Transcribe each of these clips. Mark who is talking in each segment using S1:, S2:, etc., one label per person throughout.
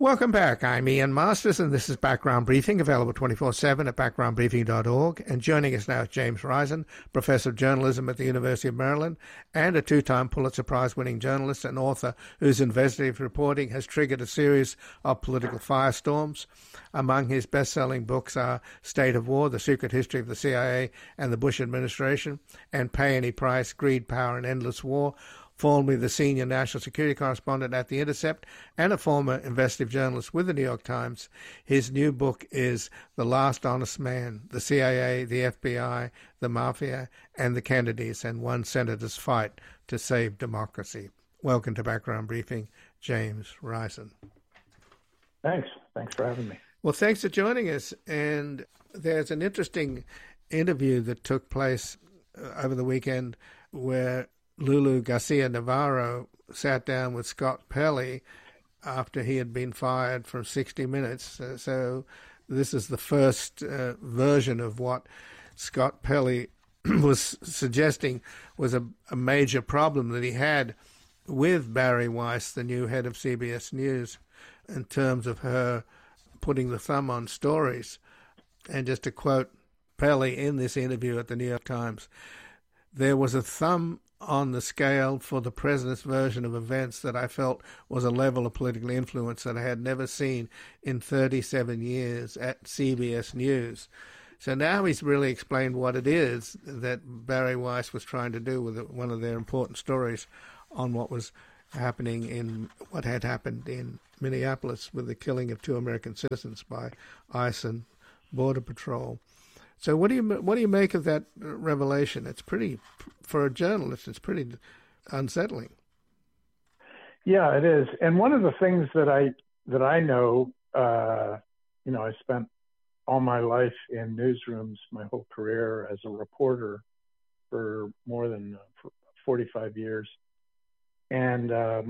S1: Welcome back. I'm Ian Masters, and this is Background Briefing, available 24/7 at backgroundbriefing.org. And joining us now is James Risen, Professor of Journalism at the University of Maryland and a two-time Pulitzer Prize-winning journalist and author whose investigative reporting has triggered a series of political firestorms. Among his best-selling books are State of War, The Secret History of the CIA and the Bush Administration, and Pay Any Price, Greed, Power, and Endless War. Formerly the senior national security correspondent at The Intercept and a former investigative journalist with the New York Times. His new book is The Last Honest Man, the CIA, the FBI, the Mafia, and the Kennedys, and one senator's fight to save democracy. Welcome to Background Briefing, James Risen.
S2: Thanks. Thanks for having me.
S1: Well, thanks for joining us. And there's an interesting interview that took place over the weekend where Lulu Garcia Navarro sat down with Scott Pelley after he had been fired from 60 Minutes. So this is the first version of what Scott Pelley was suggesting was a major problem that he had with Bari Weiss, the new head of CBS News, in terms of her putting the thumb on stories. And just to quote Pelley in this interview at the New York Times, "There was a thumb on the scale for the president's version of events that I felt was a level of political influence that I had never seen in 37 years at CBS News." So now he's really explained what it is that Bari Weiss was trying to do with one of their important stories on what was happening what had happened in Minneapolis with the killing of 2 American citizens by ICE and Border Patrol. So what do you make of that revelation? It's pretty, for a journalist, it's pretty unsettling.
S2: Yeah, it is. And one of the things that I know, I spent all my life in newsrooms, my whole career as a reporter for more than 45 years. And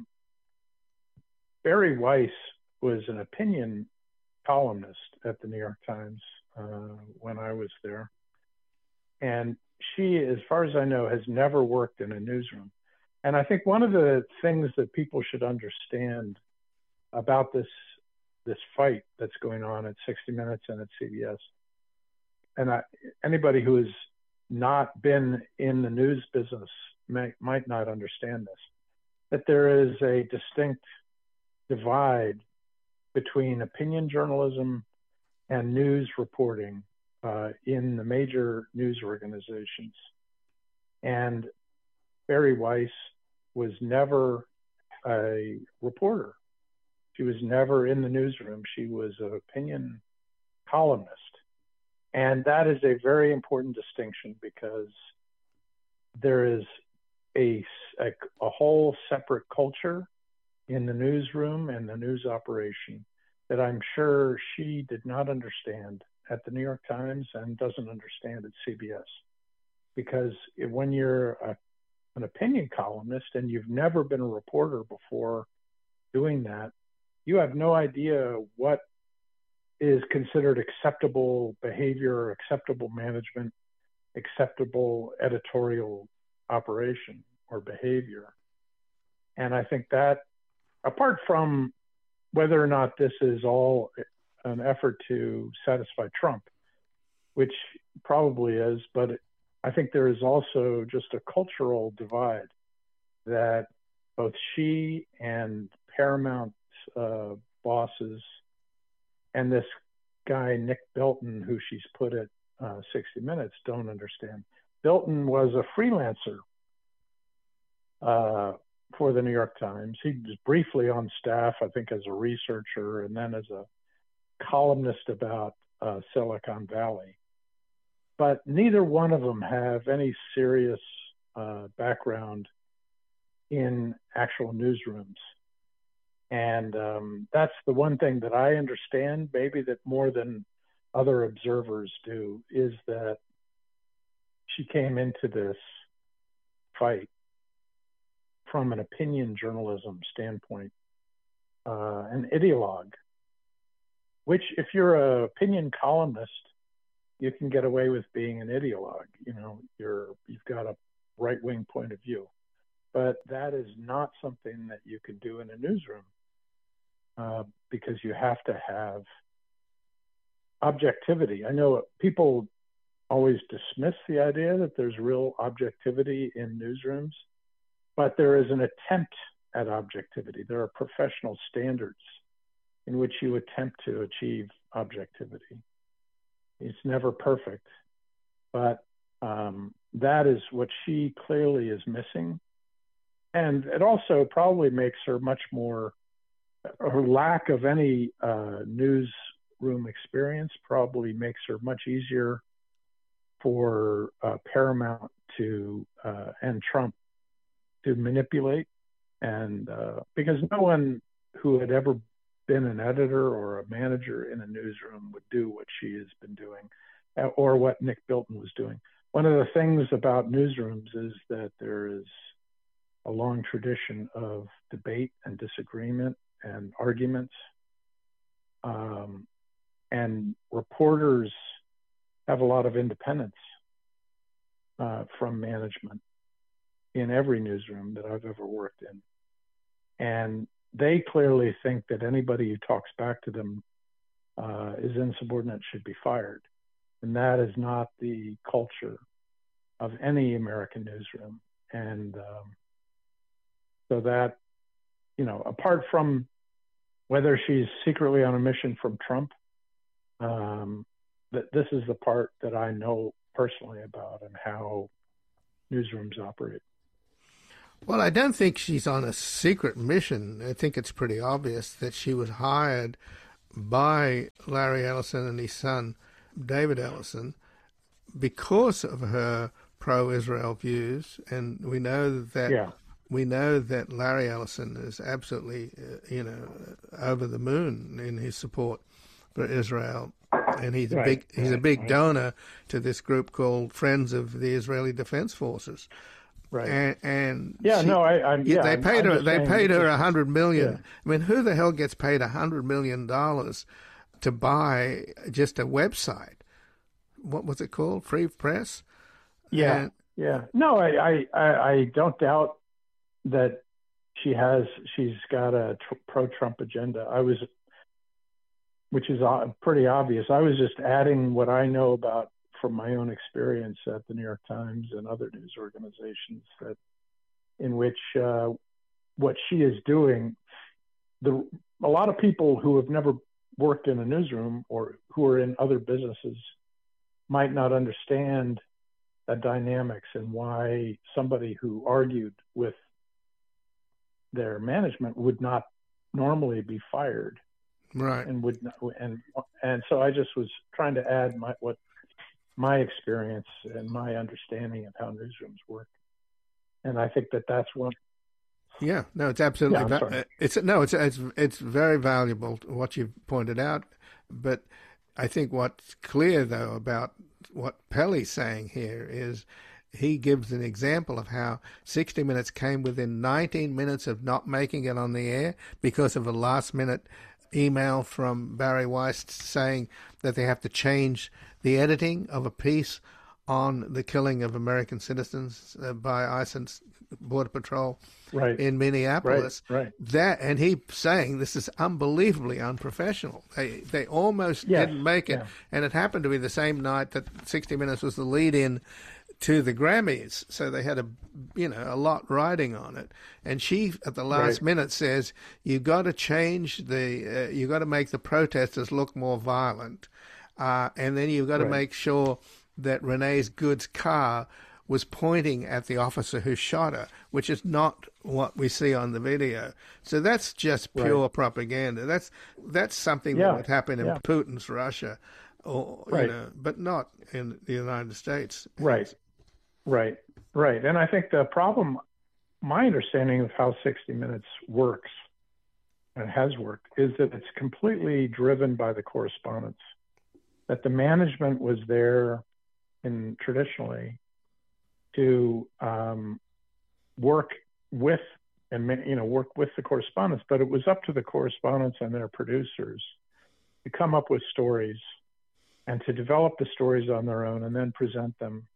S2: Bari Weiss was an opinion columnist at the New York Times when I was there. And she, as far as I know, has never worked in a newsroom. And I think one of the things that people should understand about this fight that's going on at 60 Minutes and at CBS, and anybody who has not been in the news business might not understand this, that there is a distinct divide between opinion journalism and news reporting in the major news organizations. And Bari Weiss was never a reporter. She was never in the newsroom. She was an opinion columnist. And that is a very important distinction because there is a whole separate culture in the newsroom and the news operation that I'm sure she did not understand at the New York Times and doesn't understand at CBS. Because when you're an opinion columnist and you've never been a reporter before doing that, you have no idea what is considered acceptable behavior, acceptable management, acceptable editorial operation or behavior. And I think that, apart from whether or not this is all an effort to satisfy Trump, which probably is, but I think there is also just a cultural divide that both she and Paramount bosses and this guy, Nick Bilton, who she's put at 60 Minutes, don't understand. Bilton was a freelancer for the New York Times. He was briefly on staff, I think, as a researcher and then as a columnist about Silicon Valley. But neither one of them have any serious background in actual newsrooms. And that's the one thing that I understand, maybe that more than other observers do, is that she came into this fight from an opinion journalism standpoint, an ideologue, which if you're an opinion columnist, you can get away with being an ideologue. You know, you've got a right-wing point of view. But that is not something that you can do in a newsroom. because you have to have objectivity. I know people always dismiss the idea that there's real objectivity in newsrooms, but there is an attempt at objectivity. There are professional standards in which you attempt to achieve objectivity. It's never perfect, but that is what she clearly is missing. And it also probably makes her much more, her lack of any newsroom experience probably makes her much easier for Paramount to and Trump to manipulate. And because no one who had ever been an editor or a manager in a newsroom would do what she has been doing, or what Nick Bilton was doing. One of the things about newsrooms is that there is a long tradition of debate and disagreement and arguments. And reporters have a lot of independence from management in every newsroom that I've ever worked in. And they clearly think that anybody who talks back to them is insubordinate, should be fired. And that is not the culture of any American newsroom. And so that, you know, apart from whether she's secretly on a mission from Trump, that this is the part that I know personally about and how newsrooms operate.
S1: Well, I don't think she's on a secret mission. I think it's pretty obvious that she was hired by Larry Ellison and his son, David Ellison, because of her pro-Israel views. And we know that Larry Ellison is absolutely, over the moon in his support for Israel. And he's a big donor to this group called Friends of the Israeli Defense Forces.
S2: Right.
S1: And
S2: they
S1: paid her $100 million.
S2: Yeah.
S1: I mean, who the hell gets paid $100 million to buy just a website? What was it called? Free Press?
S2: Yeah. No, I don't doubt that she's got a pro-Trump agenda. Which is pretty obvious. I was just adding what I know about from my own experience at the New York Times and other news organizations, that in which what she is doing, a lot of people who have never worked in a newsroom or who are in other businesses might not understand the dynamics and why somebody who argued with their management would not normally be fired.
S1: Right.
S2: And would not, and so I just was trying to add my experience and my understanding of how newsrooms work, and I think that's one.
S1: Yeah, no, it's absolutely. It's very valuable what you've pointed out, but I think what's clear though about what Pelley's saying here is he gives an example of how 60 Minutes came within 19 minutes of not making it on the air because of a last-minute email from Barry Weiss saying that they have to change the editing of a piece on the killing of American citizens by ICE and Border Patrol in Minneapolis.
S2: Right.
S1: That, and he saying this is unbelievably unprofessional. They almost didn't make it, and it happened to be the same night that 60 Minutes was the lead-in to the Grammys, so they had a lot riding on it. And she, at the last minute, says you got to change you got to make the protesters look more violent, and then you've got to make sure that Renee's Good's car was pointing at the officer who shot her, which is not what we see on the video. So that's just pure propaganda. That's something that would happen in Putin's Russia, but not in the United States.
S2: Right. And I think the problem, my understanding of how 60 Minutes works and has worked, is that it's completely driven by the correspondence. That the management was there traditionally to work with the correspondents, but it was up to the correspondents and their producers to come up with stories and to develop the stories on their own and then present them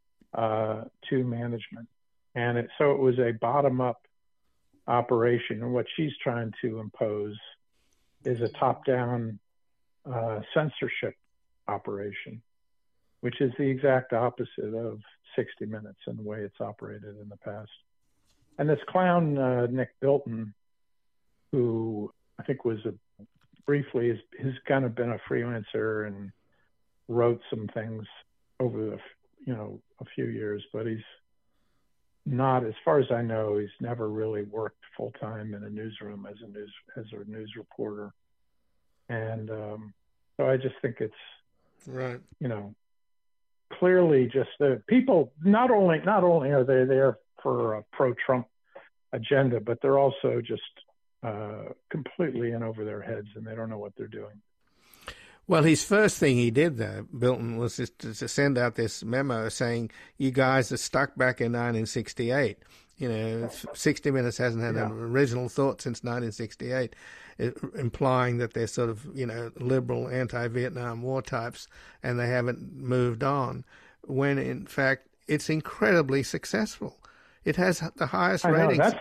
S2: to management. And so it was a bottom-up operation. And what she's trying to impose is a top-down censorship operation, which is the exact opposite of 60 Minutes and the way it's operated in the past. And this clown, Nick Bilton, who I think was briefly has kind of been a freelancer and wrote some things over a few years, but he's not, as far as I know, he's never really worked full time in a newsroom as a news reporter. And so I just think it's
S1: right.
S2: Clearly just the people, not only are they there for a pro-Trump agenda, but they're also just completely in over their heads, and they don't know what they're doing.
S1: Well, his first thing he did, though, Bilton, was just to send out this memo saying, you guys are stuck back in 1968. 60 Minutes hasn't had an original thought since 1968, implying that they're sort of, liberal anti-Vietnam War types, and they haven't moved on, when in fact it's incredibly successful. It has the highest ratings.
S2: That's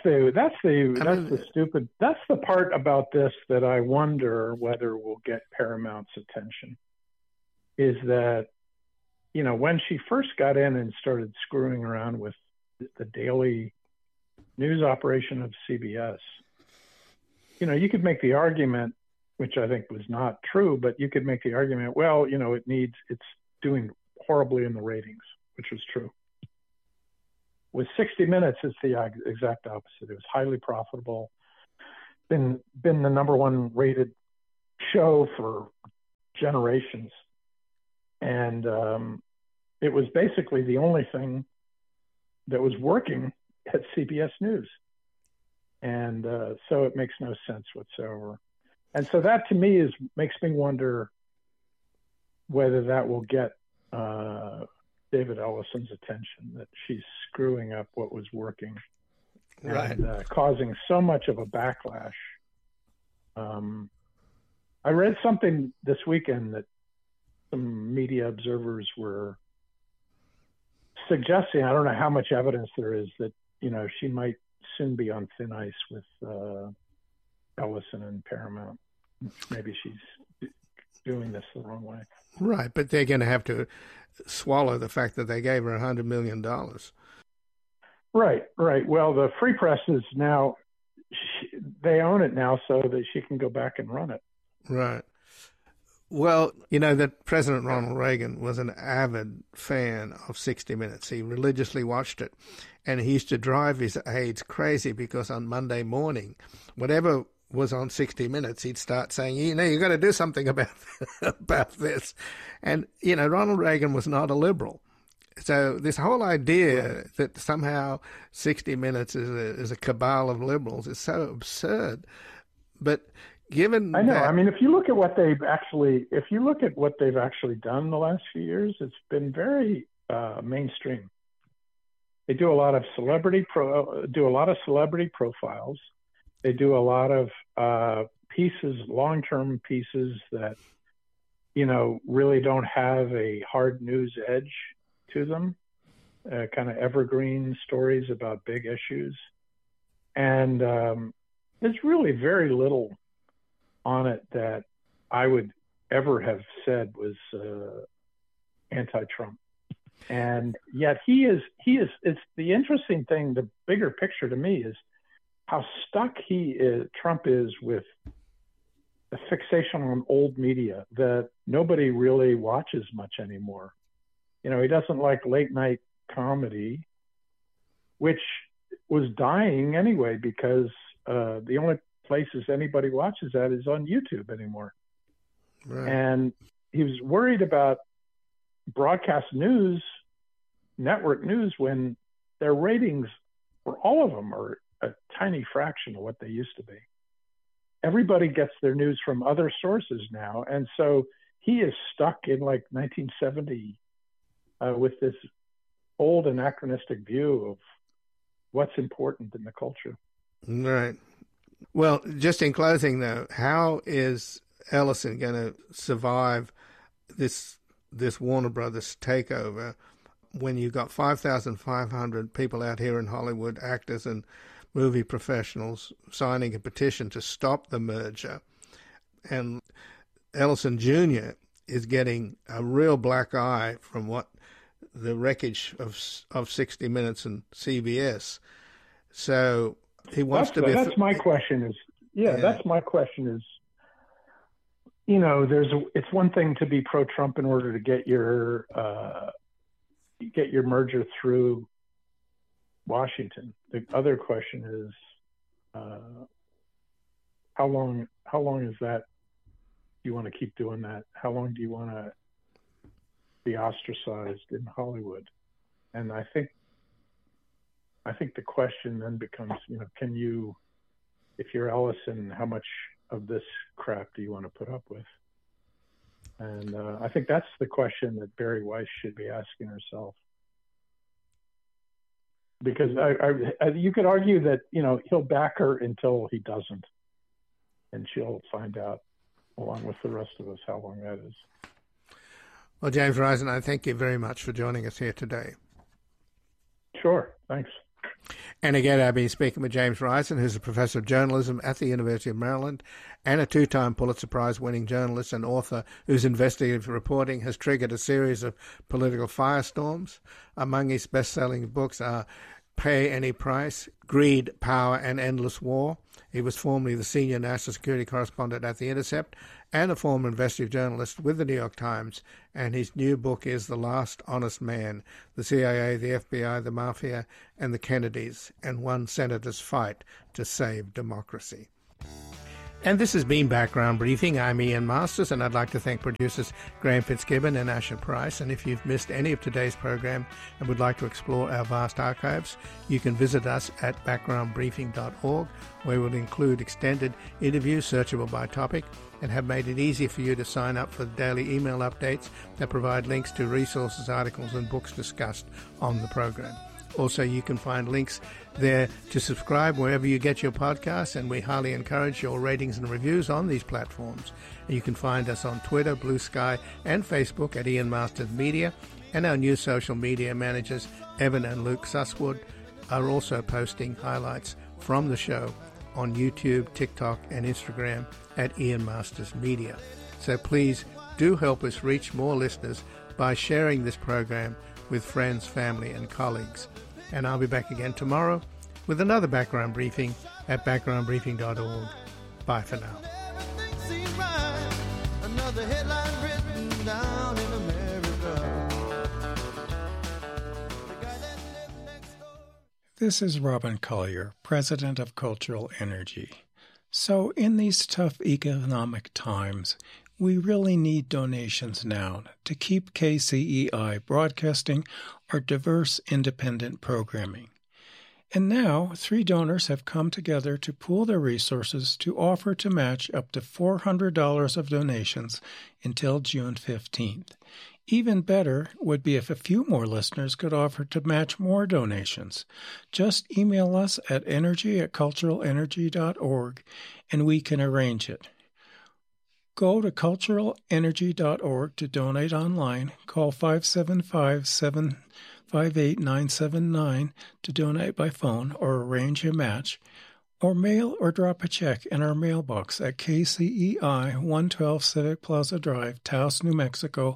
S2: the part about this that I wonder whether will get Paramount's attention. Is that, when she first got in and started screwing around with the daily news operation of CBS, you could make the argument, which I think was not true, but you could make the argument, well, it's doing horribly in the ratings, which was true. With 60 Minutes, it's the exact opposite. It was highly profitable, been the number one rated show for generations. And it was basically the only thing that was working at CBS News. And so it makes no sense whatsoever. And so that to me makes me wonder whether that will get David Ellison's attention, that she's screwing up what was working,
S1: right,
S2: and causing so much of a backlash. I read something this weekend that some media observers were suggesting, I don't know how much evidence there is, that she might soon be on thin ice with Ellison and Paramount. Maybe she's doing this the wrong way.
S1: Right, but they're going to have to swallow the fact that they gave her $100 million.
S2: Right. Well, the Free Press is now, they own it now so that she can go back and run it.
S1: Right. Well, that President Ronald Reagan was an avid fan of 60 Minutes. He religiously watched it. And he used to drive his aides crazy because on Monday morning, whatever was on 60 Minutes, he'd start saying, you got to do something about this. And, Ronald Reagan was not a liberal. So this whole idea that somehow 60 Minutes is a cabal of liberals is so absurd. But given
S2: I know.
S1: that,
S2: I mean, if you look at what they've actually done the last few years, it's been very mainstream. They do a lot of celebrity profiles. They do a lot of pieces, long-term pieces that, really don't have a hard news edge to them, kind of evergreen stories about big issues. And there's really very little on it that I would ever have said was anti-Trump. And yet it's the interesting thing, the bigger picture to me is how stuck Trump is with the fixation on old media that nobody really watches much anymore. He doesn't like late night comedy, which was dying anyway, because the only places anybody watches that is on YouTube anymore. Right. And he was worried about broadcast news, network news, when their ratings for all of them are a tiny fraction of what they used to be. Everybody gets their news from other sources now. And so he is stuck in like 1970 with this old anachronistic view of what's important in the culture.
S1: Right. Well, just in closing, though, how is Ellison going to survive this Warner Brothers takeover when you've got 5,500 people out here in Hollywood, actors and movie professionals, signing a petition to stop the merger? And Ellison Jr. is getting a real black eye from what the wreckage of 60 Minutes and CBS. So he wants to be...
S2: That's my question is, that's my question is, it's one thing to be pro-Trump in order to get your merger through Washington. The other question is, how long is that? Do you want to keep doing that? How long do you want to be ostracized in Hollywood? And I think the question then becomes, can you, if you're Ellison, how much of this crap do you want to put up with? And I think that's the question that Bari Weiss should be asking herself. Because you could argue that, he'll back her until he doesn't. And she'll find out, along with the rest of us, how long that is.
S1: Well, James Risen, I thank you very much for joining us here today.
S2: Sure, thanks.
S1: And again, I've been speaking with James Risen, who's a professor of journalism at the University of Maryland and a two-time Pulitzer Prize-winning journalist and author whose investigative reporting has triggered a series of political firestorms. Among his best-selling books are Pay Any Price, Greed, Power, and Endless War. He was formerly the senior national security correspondent at The Intercept and a former investigative journalist with The New York Times, and his new book is The Last Honest Man, the CIA, the FBI, the Mafia, and the Kennedys, and one senator's fight to save democracy. And this has been Background Briefing. I'm Ian Masters, and I'd like to thank producers Graham Fitzgibbon and Asher Price. And if you've missed any of today's program and would like to explore our vast archives, you can visit us at backgroundbriefing.org, where we'll include extended interviews searchable by topic and have made it easy for you to sign up for the daily email updates that provide links to resources, articles, and books discussed on the program. Also, you can find links there to subscribe wherever you get your podcasts, and we highly encourage your ratings and reviews on these platforms. And you can find us on Twitter, Blue Sky, and Facebook at Ian Masters Media, and our new social media managers, Evan and Luke Susswood, are also posting highlights from the show on YouTube, TikTok, and Instagram at Ian Masters Media. So please do help us reach more listeners by sharing this program with friends, family, and colleagues. And I'll be back again tomorrow with another Background Briefing at backgroundbriefing.org. Bye for now. Another headline written down in America.
S3: This is Robin Collier, President of Cultural Energy. So in these tough economic times, we really need donations now to keep KCEI broadcasting our diverse independent programming. And now, 3 donors have come together to pool their resources to offer to match up to $400 of donations until June 15th. Even better would be if a few more listeners could offer to match more donations. Just email us at energy@culturalenergy.org and we can arrange it. Go to culturalenergy.org to donate online. Call 575-758-979 to donate by phone or arrange a match, or mail or drop a check in our mailbox at KCEI 112 Civic Plaza Drive, Taos, New Mexico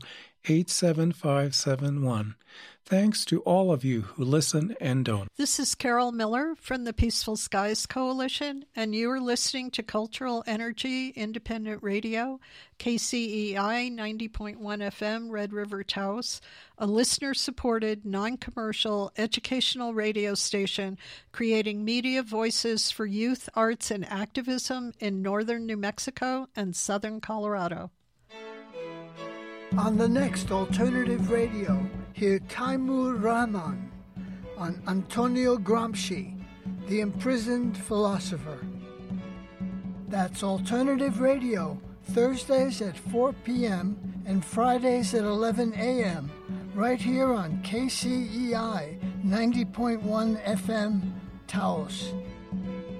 S3: 87571. Thanks to all of you who listen and donate.
S4: This is Carol Miller from the Peaceful Skies Coalition, and you are listening to Cultural Energy Independent Radio, KCEI 90.1 FM, Red River, Taos, a listener-supported, non-commercial, educational radio station creating media voices for youth, arts, and activism in northern New Mexico and southern Colorado.
S5: On the next Alternative Radio, hear Taimur Rahman on Antonio Gramsci, the imprisoned philosopher. That's Alternative Radio, Thursdays at 4 p.m. and Fridays at 11 a.m., right here on KCEI 90.1 FM, Taos.